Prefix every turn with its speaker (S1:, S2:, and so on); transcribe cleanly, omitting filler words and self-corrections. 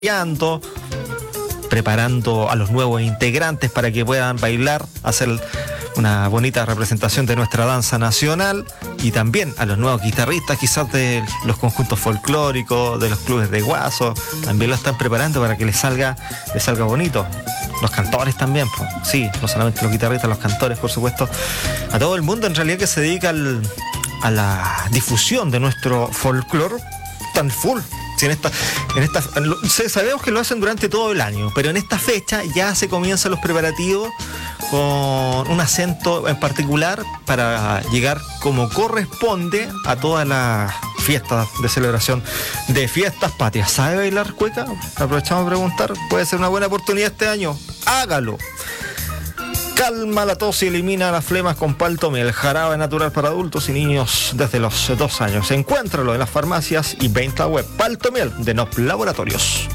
S1: preparando a los nuevos integrantes para que puedan bailar, hacer una bonita representación de nuestra danza nacional, y también a los nuevos guitarristas, quizás de los conjuntos folclóricos, de los clubes de guaso, también lo están preparando para que les salga bonito. Los cantores también, pues. Sí, no solamente los guitarristas, los cantores, por supuesto, a todo el mundo en realidad que se dedica a la difusión de nuestro folclore tan full. Sabemos que lo hacen durante todo el año, pero en esta fecha ya se comienzan los preparativos con un acento en particular para llegar como corresponde a todas las fiestas de celebración de fiestas patrias. ¿Sabe bailar cueca? Aprovechamos a preguntar. Puede ser una buena oportunidad este año. Hágalo. Calma la tos y elimina las flemas con Paltomiel, jarabe natural para adultos y niños desde los 2 años. Encuéntralo en las farmacias y venta web. Paltomiel de NOP Laboratorios.